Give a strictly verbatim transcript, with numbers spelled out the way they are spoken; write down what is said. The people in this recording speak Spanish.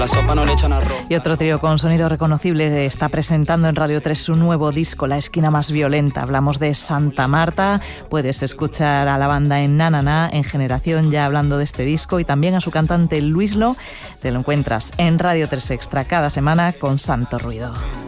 La sopa no le echan arroz. Y otro trío con sonido reconocible está presentando en Radio tres su nuevo disco, La esquina más violenta. Hablamos de Santa Marta. Puedes escuchar a la banda en Na Na Na, en Generación, ya hablando de este disco, y también a su cantante Luislo. Te lo encuentras en Radio tres Extra cada semana con Santo Ruido.